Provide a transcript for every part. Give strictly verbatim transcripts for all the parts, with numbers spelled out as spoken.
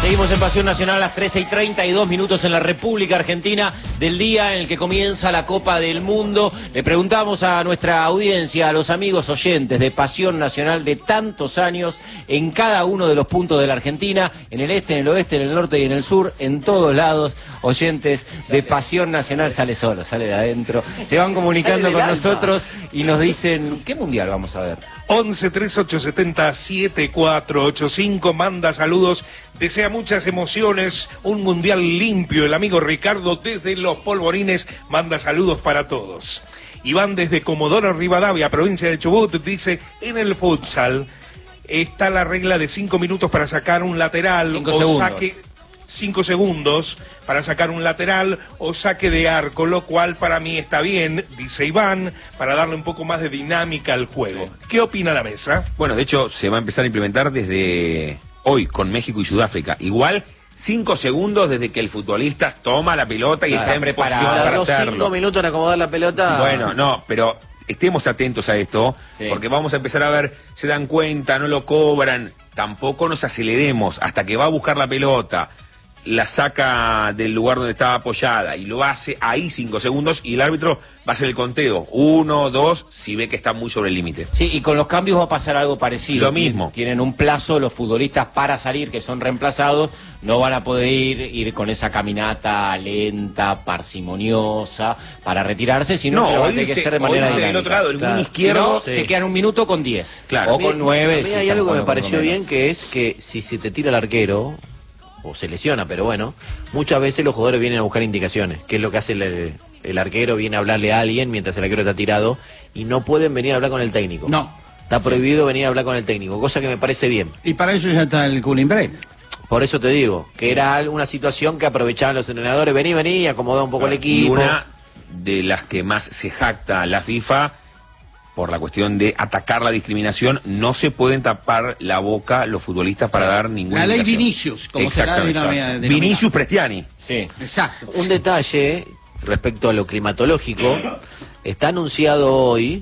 Seguimos en Pasión Nacional a las trece y treinta y dos minutos en la República Argentina del día en el que comienza la Copa del Mundo. Le preguntamos a nuestra audiencia, a los amigos oyentes de Pasión Nacional de tantos años, en cada uno de los puntos de la Argentina, en el este, en el oeste, en el norte y en el sur, en todos lados, oyentes de Pasión Nacional. Sale solo, sale de adentro. Se van comunicando con nosotros y nos dicen, ¿qué mundial vamos a ver? once, treinta y ocho, setenta, setenta y cuatro ochenta y cinco, manda saludos, desea muchas emociones, un mundial limpio. El amigo Ricardo desde Los Polvorines manda saludos para todos. Iván desde Comodoro Rivadavia, provincia de Chubut, dice, en el futsal está la regla de cinco minutos para sacar un lateral Cinco o segundos. saque... cinco segundos para sacar un lateral o saque de arco, lo cual para mí está bien, dice Iván, para darle un poco más de dinámica al juego. Sí. ¿Qué opina la mesa? Bueno, de hecho, se va a empezar a implementar desde hoy con México y Sudáfrica. Igual, cinco segundos desde que el futbolista toma la pelota y claro, está en posición para hacerlo. Cinco minutos en acomodar la pelota. Bueno, no, pero estemos atentos a esto, sí. porque vamos a empezar a ver, se dan cuenta, no lo cobran, tampoco nos aceleremos hasta que va a buscar la pelota, la saca del lugar donde estaba apoyada y lo hace ahí cinco segundos y el árbitro va a hacer el conteo, uno, dos, si ve que está muy sobre el límite. Sí, y con los cambios va a pasar algo parecido. Lo mismo. Tienen un plazo los futbolistas para salir, que son reemplazados, no van a poder ir, ir con esa caminata lenta, parsimoniosa, para retirarse, sino No, que lo van a o tener que irse- hacer de o manera irse del dinámica. otro lado, el Claro. wing Si izquierdo. no, Sí. se quedan un minuto con diez. Claro. O con nueve. A mí si hay están algo que me jugando por pareció lo menos. bien, que es que si se te tira el arquero, o se lesiona, pero bueno, muchas veces los jugadores vienen a buscar indicaciones, que es lo que hace el, el arquero, viene a hablarle a alguien mientras el arquero está tirado, y no pueden venir a hablar con el técnico. No. Está prohibido venir a hablar con el técnico, cosa que me parece bien. Y para eso ya está el cooling break. Por eso te digo, que era una situación que aprovechaban los entrenadores, vení, vení, y acomodá un poco el Y equipo. una de las que más se jacta la FIFA, por la cuestión de atacar la discriminación, no se pueden tapar la boca los futbolistas para dar ninguna La ley indicación. Vinicius, como será Exactamente. denomina- denominada. Vinicius Prestiani. Sí. Exacto. Un detalle respecto a lo climatológico, está anunciado hoy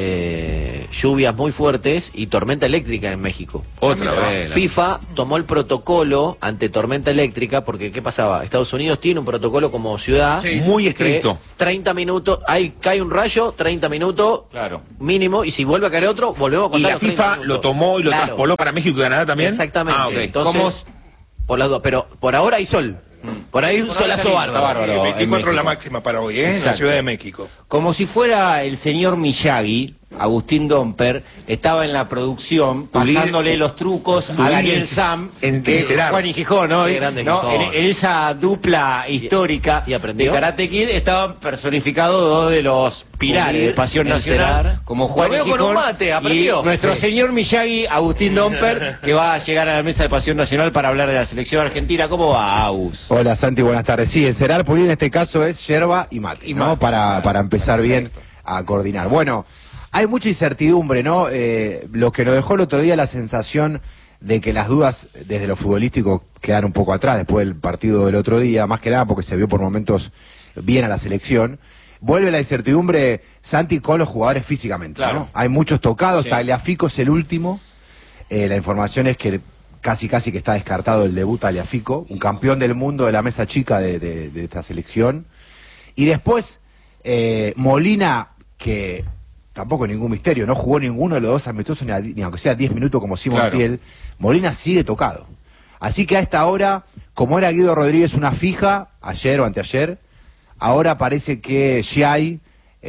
eh, lluvias muy fuertes y tormenta eléctrica en México. Otra vez. FIFA tomó el protocolo ante tormenta eléctrica porque ¿qué pasaba? Estados Unidos tiene un protocolo como ciudad Sí. Muy que estricto. treinta minutos, ahí cae un rayo, treinta minutos Claro. mínimo, y si vuelve a caer otro, volvemos a Y contar la los treinta FIFA minutos. lo tomó y lo Claro. traspoló para México y Canadá también. Exactamente. Ah, ok. Entonces, por las dos, pero por ahora hay sol. Por ahí un Por ahora solazo está bárbaro. bárbaro. Eh, veinticuatro en la México. máxima para hoy, ¿eh? En la Exacto. Ciudad de México. Como si fuera el señor Miyagi, Agustín Domper estaba en la producción Pulir- pasándole los trucos a Pulir Daniel en- Sam, en- que en es Gerard. Juan y Gijón, ¿no? Qué grande ¿No? Gijón. En, en esa dupla histórica ¿Y aprendió? de Karate Kid estaban personificados dos de los pilares Pulir, de Pasión Nacional, Encerar. como Juan Lo y veo con Gijón, un mate, aprendió. y nuestro Sí. señor Miyagi, Agustín Domper, que va a llegar a la mesa de Pasión Nacional para hablar de la selección argentina. ¿Cómo va, Agus? Hola Santi, buenas tardes. Sí, encerar, pulir en este caso es yerba y mate, Y ¿no? mate. Para, para empezar bien a coordinar. Bueno, hay mucha incertidumbre, ¿no? Eh, lo que nos dejó el otro día la sensación de que las dudas desde lo futbolístico quedaron un poco atrás después del partido del otro día, más que nada porque se vio por momentos bien a la selección. Vuelve la incertidumbre, Santi, con los jugadores físicamente, Claro. ¿no? Hay muchos tocados, Sí. Tagliafico es el último. Eh, la información es que casi casi que está descartado el debut Tagliafico, un campeón del mundo de la mesa chica de, de- de esta selección. Y después, eh, Molina, que tampoco ningún misterio, no jugó ninguno de los dos amistosos, ni, a- ni aunque sea diez minutos como Simón Claro. Piel, Molina sigue tocado. Así que a esta hora, como era Guido Rodríguez una fija, ayer o anteayer, ahora parece que Giai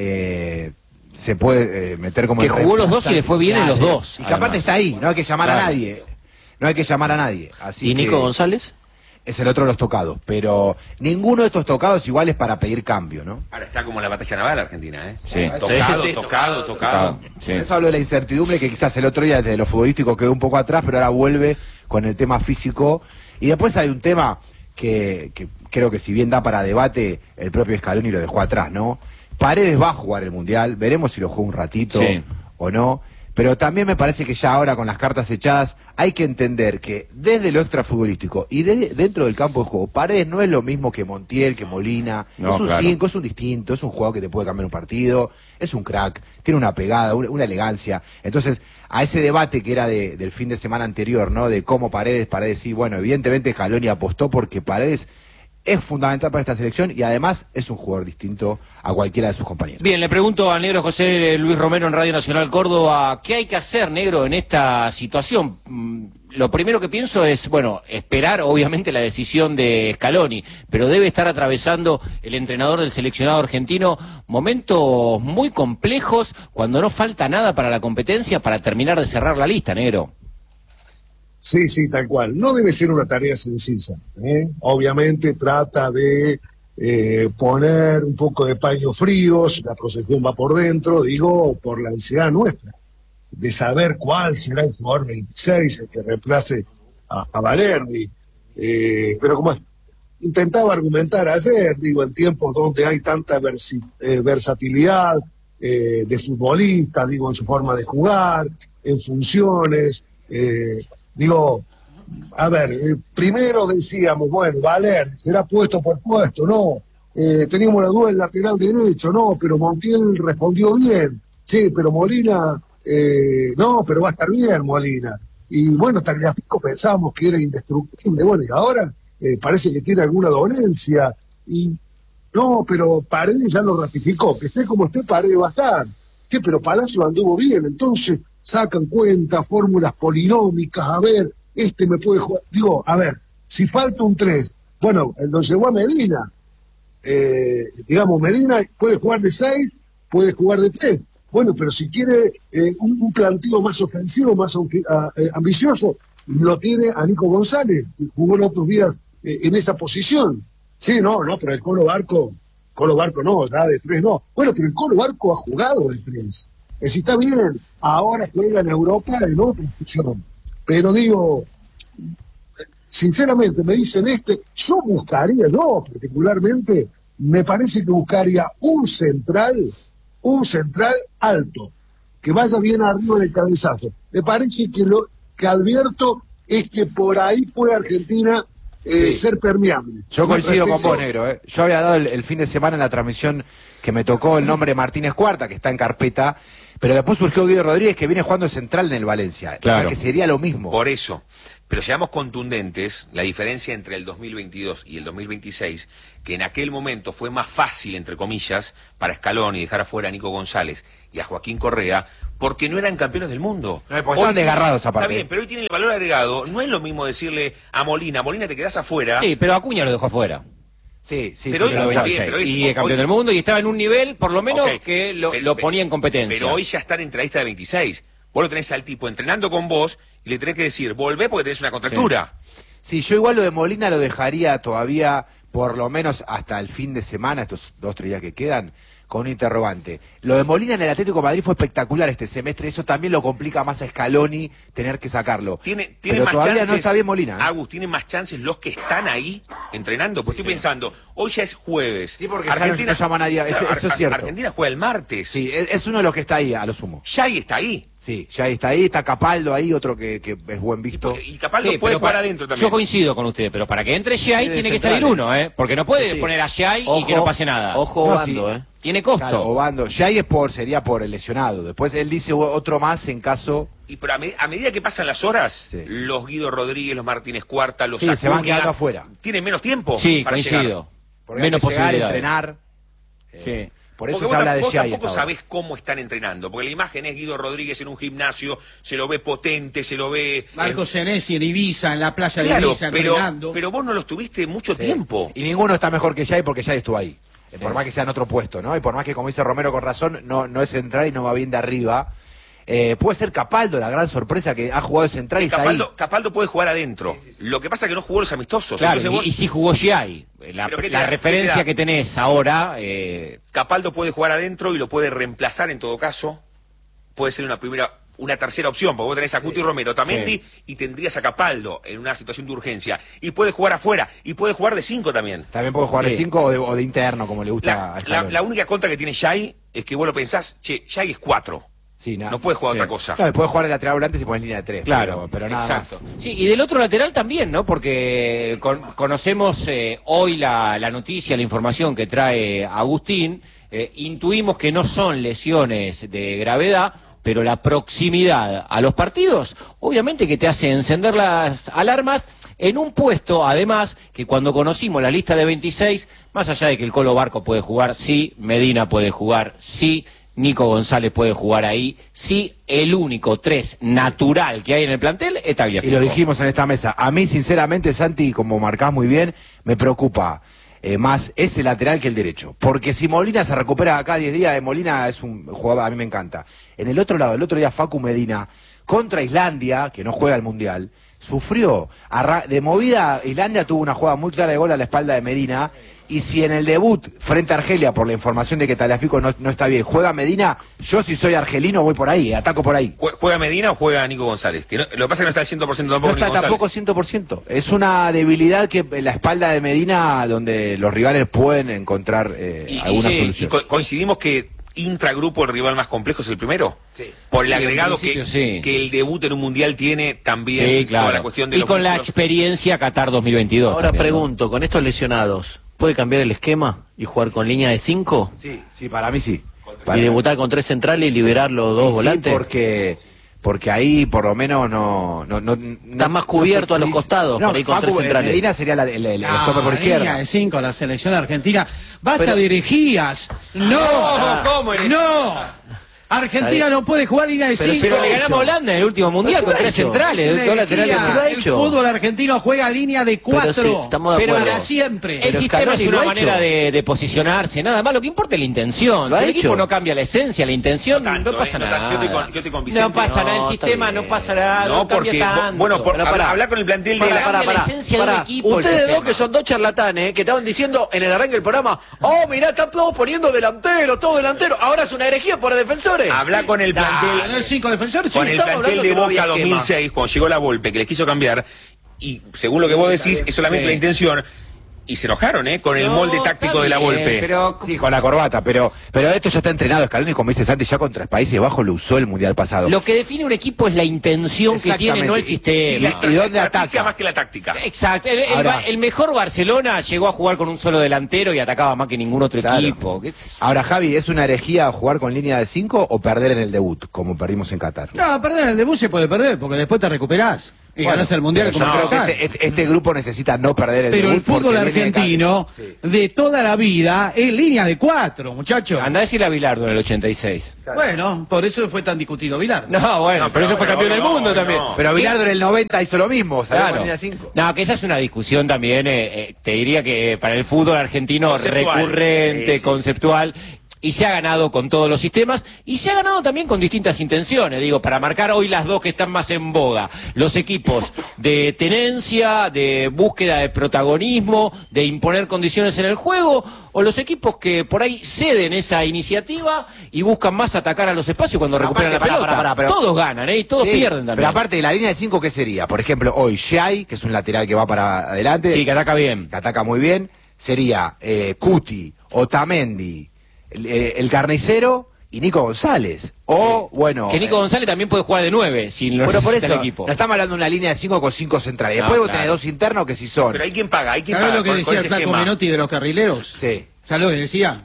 eh, se puede eh, meter como... Que el jugó los dos reemplazante. y le fue bien en los dos, Y que aparte además. está ahí, no hay que llamar a Claro. nadie. No hay que llamar a nadie. Así ¿Y Nico que González? es el otro de los tocados. Pero ninguno de estos tocados igual es para pedir cambio, ¿no? Ahora está como la batalla naval Argentina, ¿eh? Sí. Tocado, Sí, sí. tocado, tocado. Sí. Por eso hablo de la incertidumbre que quizás el otro día desde lo futbolístico quedó un poco atrás, pero ahora vuelve con el tema físico. Y después hay un tema que, que creo que si bien da para debate, el propio Scaloni lo dejó atrás, ¿no? Paredes va a jugar el Mundial, veremos si lo juega un ratito Sí. o no. Pero también me parece que ya ahora con las cartas echadas hay que entender que desde lo extrafutbolístico y de, dentro del campo de juego, Paredes no es lo mismo que Montiel, que Molina, No, es un claro. cinco, es un distinto, es un jugador que te puede cambiar un partido, es un crack, tiene una pegada, una, una elegancia. Entonces, a ese debate que era de, del fin de semana anterior, ¿no? De cómo Paredes, Paredes sí, bueno, evidentemente Scaloni apostó porque Paredes es fundamental para esta selección y además es un jugador distinto a cualquiera de sus compañeros. Bien, le pregunto al negro José Luis Romero en Radio Nacional Córdoba, ¿qué hay que hacer, negro, en esta situación? Mm, Lo primero que pienso es, bueno, esperar obviamente la decisión de Scaloni, pero debe estar atravesando el entrenador del seleccionado argentino momentos muy complejos cuando no falta nada para la competencia para terminar de cerrar la lista, negro. Sí, sí, tal cual. No debe ser una tarea sencilla, ¿eh? Obviamente trata de eh, poner un poco de paños fríos, la procesión va por dentro, digo, por la ansiedad nuestra, de saber cuál será el jugador veintiséis, el que reemplace a, a Valerdi. Eh, pero como intentaba argumentar ayer, digo, en tiempos donde hay tanta versi, eh, versatilidad eh, de futbolista, digo, en su forma de jugar, en funciones, eh, digo, a ver, eh, primero decíamos, bueno, Valerdi será puesto por puesto, no, eh, teníamos la duda del lateral derecho, no, pero Montiel respondió bien, sí, pero Molina, eh, no, pero va a estar bien Molina, y bueno, Tagliafico pensábamos que era indestructible, bueno, y ahora eh, parece que tiene alguna dolencia, y no, pero Paredes ya lo ratificó, que esté como esté, Paredes va a estar, sí, pero Palacio anduvo bien, entonces sacan cuenta, fórmulas polinómicas, a ver, este me puede jugar, digo, a ver, si falta un tres, bueno, lo llevó a Medina, eh, digamos, Medina puede jugar de seis, puede jugar de tres, bueno, pero si quiere eh, un, un planteo más ofensivo, más eh, ambicioso, lo tiene a Nico González, que jugó los otros días eh, en esa posición, sí, no, no, pero el Colo Barco, Colo Barco no, da de tres no, bueno, pero el Colo Barco ha jugado de tres, es decir, está bien, ahora juega en Europa en otra función. Pero digo, sinceramente, me dicen este, yo buscaría, yo particularmente, me parece que buscaría un central, un central alto, que vaya bien arriba del cabezazo. Me parece que lo que advierto es que por ahí puede Argentina eh, Sí. ser permeable. Yo coincido con Respecto- vos, negro. ¿eh? Yo había dado el, el fin de semana en la transmisión que me tocó el nombre Martínez Cuarta, que está en carpeta, pero después surgió Guido Rodríguez, que viene jugando central en el Valencia. Claro. O sea, que sería lo mismo. Por eso. Pero seamos contundentes, la diferencia entre el dos mil veintidós y el dos mil veintiséis, que en aquel momento fue más fácil, entre comillas, para Scaloni dejar afuera a Nico González y a Joaquín Correa, porque no eran campeones del mundo. No, porque estaban tiene- desgarrados aparte. Está bien, pero hoy tiene el valor agregado. No es lo mismo decirle a Molina, Molina te quedás afuera. Sí, pero Acuña lo dejó afuera. Sí, sí, Pero sí. hoy- tal cual. bien, pero hoy- y es campeón hoy- del mundo y estaba en un nivel, por lo menos, Ok, que lo, pero- lo ponía en competencia. Pero hoy ya está entre la lista de veintiséis. Vos lo tenés al tipo entrenando con vos y le tenés que decir, volvé porque tenés una contractura. Sí, yo igual lo de Molina lo dejaría todavía, por lo menos hasta el fin de semana, estos dos, tres días que quedan, con un interrogante. Lo de Molina en el Atlético de Madrid fue espectacular este semestre, eso también lo complica más a Scaloni tener que sacarlo. Tiene, tiene Pero más todavía chances, no está bien Molina. ¿eh? Agus, tienen más chances los que están ahí entrenando. Porque estoy pensando, hoy ya es jueves. Sí, porque ya no- no llama a nadie, eso- eso es cierto. Argentina juega el martes. Sí, es, es uno de los que está ahí, a lo sumo. Shai está ahí. Sí, ya está ahí, está Capaldo ahí, otro que, que es buen visto. Y capaz lo Sí, puede pero jugar pa- adentro también. Yo coincido con usted, pero para que entre Shai Sí, de tiene que centrales. salir uno, ¿eh? Porque no puede Sí, sí. poner a Shai y Ojo, que no pase nada. Ojo, No, Bando, sí. ¿eh? Tiene costo. Claro, Obando. Ya es por, sería por el lesionado. Después él dice otro más en caso. Y pero a, me- a medida que pasan las horas, Sí. los Guido Rodríguez, los Martínez Cuarta, los Sí, se van Acuña, quedando afuera. tienen menos tiempo Sí, para coincido. llegar. Porque hay Menos que llegar, posibilidades. entrenar. Sí. Por eso Porque se vos, habla de vos Shai tampoco hasta ahora. sabés cómo están entrenando, porque la imagen es Guido Rodríguez en un gimnasio, se lo ve potente, se lo ve... Marco eh, Senesi en Ibiza, en la playa de claro, Ibiza, pero, entrenando. pero vos no los tuviste mucho Sí. tiempo. Y ninguno está mejor que Shai porque Shai estuvo ahí. Eh, Por más que sea en otro puesto, ¿no? Y por más que, como dice Romero con razón, no, no es central y no va bien de arriba. Eh, puede ser Capaldo, la gran sorpresa que ha jugado de central y Y está Capaldo, ahí. Capaldo puede jugar adentro. Lo que pasa es que no jugó los amistosos. Claro, Entonces y, vos- y si jugó Shai, la, ¿Pero qué te la da? ¿Qué referencia te da? que tenés ahora, eh, Capaldo puede jugar adentro y lo puede reemplazar en todo caso. Puede ser una primera, una tercera opción, porque vos tenés a Cuti Romero, Tamendi, Sí. y tendrías a Capaldo en una situación de urgencia. Y puede jugar afuera, y puede jugar de cinco también. También puede jugar de Sí. cinco o de, o de interno, como le gusta La, a la, Scaloni. la única contra que tiene Shai es que vos lo pensás, che, Shai es cuatro. Sí, nada. No puede jugar Sí. otra cosa. No, puede jugar de lateral volante si pones línea de tres. Claro, pero, pero nada exacto. más. Sí, y del otro lateral también, ¿no? Porque con- conocemos eh, hoy la, la noticia, la información que trae Agustín, eh, intuimos que no son lesiones de gravedad, pero la proximidad a los partidos, obviamente que te hace encender las alarmas en un puesto, además, que cuando conocimos la lista de veintiséis, más allá de que el Colo Barco puede jugar, sí, Medina puede jugar, sí, Nico González puede jugar ahí, sí, el único tres natural que hay en el plantel es Tagliafico. Y lo dijimos en esta mesa. A mí, sinceramente, Santi, como marcás muy bien, me preocupa eh, más ese lateral que el derecho. Porque si Molina se recupera acá diez días, de Molina es un jugador, a mí me encanta. En el otro lado, el otro día Facu Medina, contra Islandia, que no juega el Mundial, sufrió. Arra de movida, Islandia tuvo una jugada muy clara de gol a la espalda de Medina. Y si en el debut frente a Argelia, por la información de que Tagliafico no, no está bien, juega Medina, yo si soy argelino voy por ahí, ataco por ahí. Jue- ¿Juega Medina o juega Nico González? Que no- lo que pasa es que no está al cien por ciento tampoco No está Nico González. tampoco cien por ciento. Es una debilidad que en la espalda de Medina, donde los rivales pueden encontrar eh, Y, alguna y- y solución. co- coincidimos que intragrupo el rival más complejo es el primero. Sí. Por el Sí, en agregado principio, que, sí. que el debut en un mundial tiene también Sí, claro. toda la cuestión de y los con la músculos. experiencia Qatar dos mil veintidós. Ahora también, ¿no? pregunto, con estos lesionados, ¿puede cambiar el esquema y jugar con línea de cinco? Sí, sí, para mí sí. Y Para- debutar con tres centrales y liberar los dos y volantes. Sí, porque, porque ahí por lo menos no... no, no Está más cubierto a los costados, No, por ahí con Facu, tres eh, centrales. Medina sería la- el, el, el Ah, stopper por línea izquierda. de cinco, la selección argentina. Basta Pero- de herejías. No, Ah, ¿cómo herejías? no. Argentina no puede jugar línea de Pero cinco. Pero le ganamos a Holanda en el último mundial Pero con sí lo tres ha hecho. centrales, Es una dos laterales. herejía. se lo ha El hecho. fútbol argentino juega línea de Pero cuatro. sí, estamos de Pero acuerdo. para siempre. El Pero sistema Scaloni es lo una ha manera hecho. de, de posicionarse, nada más. Lo que importa es la intención. Lo Si ha el equipo hecho. no cambia la esencia, la intención, No no, tanto, pasa eh, no nada. tanto. Yo estoy con- yo estoy con Vicente. No pasa nada, No, el está sistema bien. no pasa nada, no, No, porque, cambia bo- tanto. bueno, por, Pero habla, pará. habla con el plantel de Pará, la... pará, la esencia del equipo, el Ustedes sistema. dos que son dos charlatanes, que estaban diciendo en el arranque del programa, oh, mirá, están todos poniendo delantero, todo delantero. Ahora es una herejía para defensores. Habla con el plantel... Ah, no, cinco defensores. Con sí. el estamos plantel hablando de que no Boca había dos mil seis, cuando llegó la Volpe, que les quiso cambiar, y según lo que vos decís, es solamente Sí. la intención, y se enojaron, ¿eh? Con el No, molde está táctico de la bien, Volpe. pero Sí, con la corbata, pero pero esto ya está entrenado. Scaloni, como dice Santi, ya contra Países Bajos lo usó el Mundial pasado. lo que define un equipo es la intención que tiene, no el Exactamente. sistema. ¿Y dónde la ataca? táctica más que la táctica. Exacto. El, el Ahora- ba- el mejor Barcelona llegó a jugar con un solo delantero y atacaba más que ningún otro Claro. equipo. ¿Qué sé yo? Ahora, Javi, ¿es una herejía jugar con línea de cinco o perder en el debut, como perdimos en Qatar? No, perder en el debut se puede perder, porque después te recuperás. Y Bueno, ganás el mundial pero como yo creo local. que este, este- este grupo necesita no perder el Pero debut. el fútbol porque viene de argentino Qatar. Sí. de toda la vida es línea de cuatro, muchachos. Andá a decirle a Bilardo en el ochenta y seis. Bueno, por eso fue tan discutido Vilar. No, bueno, No, pero pero eso fue no, campeón del no, mundo no. también. Pero Bilardo en el noventa hizo lo mismo, salió con Claro. línea cinco. No, que esa es una discusión también, eh, eh, te diría que para el fútbol argentino Conceptual. recurrente, Sí, sí. conceptual, y se ha ganado con todos los sistemas, y se ha ganado también con distintas intenciones, digo, para marcar hoy las dos que están más en boga, los equipos de tenencia, de búsqueda de protagonismo, de imponer condiciones en el juego, o los equipos que por ahí ceden esa iniciativa y buscan más atacar a los espacios cuando Pero recuperan aparte, la pará, pelota. pará, pará, pero- Todos ganan, ¿eh? Y todos Sí, pierden también. Pero aparte de la línea de cinco, ¿qué sería? Por ejemplo, hoy Shai, que es un lateral que va para adelante. Sí, que ataca bien. que ataca muy bien. Sería eh, Cuti, Otamendi, el, eh, el Carnicero y Nico González. O, bueno... Que Nico eh, González también puede jugar de nueve, si lo Bueno, por necesita eso, el equipo. no estamos hablando de una línea de cinco con cinco centrales. No, Después vos claro. tenés dos internos que sí son. Pero hay quien paga, hay quien ¿Sabés paga lo que con, con decía el ese flaco esquema. Menotti de los carrileros? Sí. ¿Sabés lo que decía?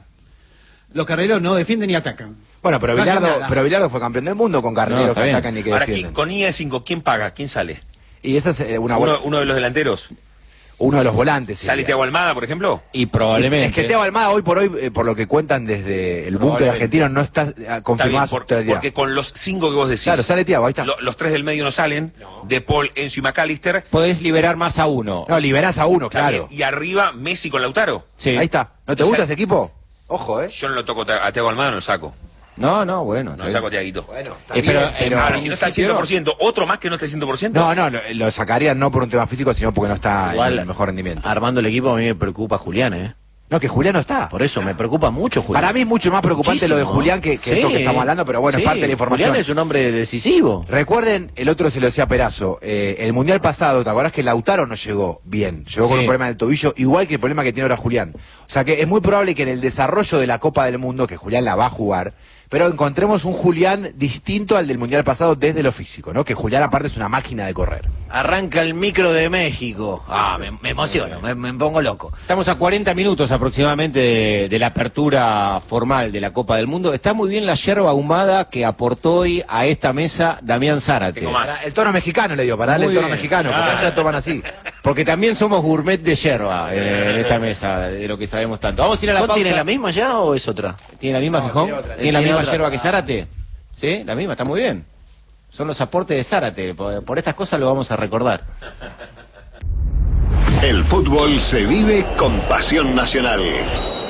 Los carrileros no defienden ni atacan. Bueno, pero No hacen Bilardo, nada. pero Bilardo fue campeón del mundo con No, carneros está que bien. atacan y que Ahora, ¿quién- defienden. con línea de cinco, ¿quién paga? ¿Quién sale? Y esa es eh, una Uno, buena- uno de los delanteros. uno de los volantes. ¿Sale sería. Thiago Almada, por ejemplo? Y probablemente. Es que Thiago Almada hoy por hoy, eh, por lo que cuentan desde el búnker Probablemente. argentino, no está eh, Está confirmada bien, su por- titularidad. porque con los cinco que vos decís. Claro, sale Thiago, ahí está. lo- los tres del medio no salen. De Paul, Enzo y McAllister. Podés liberar más a uno. No, liberás a uno, Está claro. bien. Y arriba, Messi con Lautaro. Sí. Ahí está. ¿No te O sea- gusta ese equipo? Ojo, ¿eh? Yo no lo toco a Thiago Almada, no lo saco. No, no, bueno. No está lo saco a bien. Thiaguito. Bueno, está Eh, bien, pero, pero- eh, Ahora, si no está al cien por ciento, ¿otro más que no está al cien por ciento? No, no, lo, lo sacarían no por un tema físico, sino porque no está Igual, en el mejor rendimiento. Armando el equipo a mí me preocupa Julián, ¿eh? No, que Julián no está. Por eso me preocupa mucho Julián. Para mí es mucho más preocupante lo de Muchísimo. Julián que, que Sí, esto que estamos hablando, pero bueno, sí, es parte de la información. Julián es un hombre decisivo. Recuerden, el otro se lo decía Perazo, eh, el Mundial pasado, ¿te acordás que Lautaro no llegó bien? Llegó con Sí. un problema en el tobillo, igual que el problema que tiene ahora Julián. O sea que es muy probable que en el desarrollo de la Copa del Mundo, que Julián la va a jugar, pero encontremos un Julián distinto al del Mundial pasado desde lo físico, ¿no? Que Julián aparte es una máquina de correr. Arranca el micro de México. Ah, me, me emociono, me, me pongo loco. Estamos a cuarenta minutos aproximadamente de, de la apertura formal de la Copa del Mundo. Está muy bien la yerba ahumada que aportó hoy a esta mesa Damián Zárate. Tengo más. El tono mexicano le dio, para darle Muy el tono bien. mexicano, porque Ah. allá toman así. Porque también somos gourmet de yerba eh, en esta mesa, de lo que sabemos tanto. Vamos a ir a la ¿Gijón pausa. tiene la misma ya o es otra? ¿Tiene la misma No, Gijón? tiene otra. ¿Tiene la Tiene misma otra. yerba que Zárate? ¿Sí? La misma, está muy bien. Son los aportes de Zárate, por, por estas cosas lo vamos a recordar. El fútbol se vive con pasión nacional.